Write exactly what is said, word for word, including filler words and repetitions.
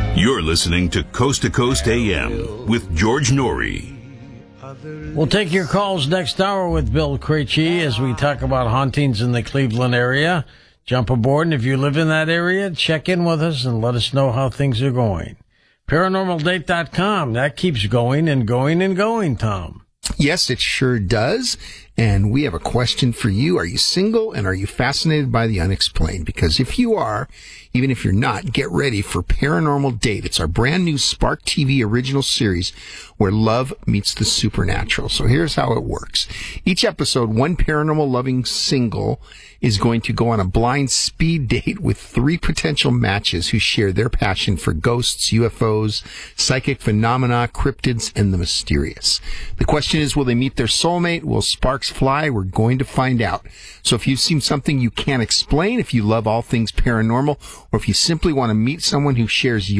You're listening to Coast to Coast A M with George Norrie. We'll take your calls next hour with Bill Krejci as we talk about hauntings in the Cleveland area. Jump aboard, and if you live in that area, check in with us and let us know how things are going. paranormal date dot com, that keeps going and going and going, Tom. Yes, it sure does. And we have a question for you. Are you single and are you fascinated by the unexplained? Because if you are, even if you're not, get ready for Paranormal Date. It's our brand new Spark T V original series where love meets the supernatural. So here's how it works. Each episode, one paranormal loving single is going to go on a blind speed date with three potential matches who share their passion for ghosts, U F Os, psychic phenomena, cryptids, and the mysterious. The question is, will they meet their soulmate? Will sparks fly? We're going to find out. So if you've seen something you can't explain, if you love all things paranormal, or if you simply want to meet someone who shares your